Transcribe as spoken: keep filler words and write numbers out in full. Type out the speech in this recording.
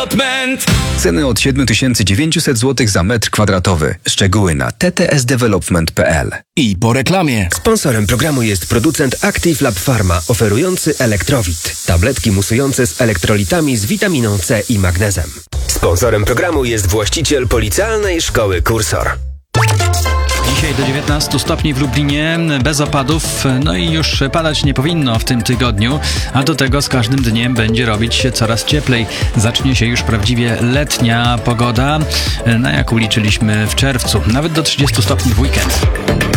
Development. Ceny od siedem tysięcy dziewięćset złotych za metr kwadratowy. Szczegóły na t t s development kropka p l. I po reklamie. Sponsorem programu jest producent Active Lab Pharma, oferujący Elektrowit. Tabletki musujące z elektrolitami z witaminą C i magnezem. Sponsorem programu jest właściciel Policealnej Szkoły Kursor. Dzisiaj do dziewiętnastu stopni w Lublinie, bez opadów, no i już padać nie powinno w tym tygodniu, a do tego z każdym dniem będzie robić się coraz cieplej. Zacznie się już prawdziwie letnia pogoda, na jaką liczyliśmy w czerwcu, nawet do trzydziestu stopni w weekend.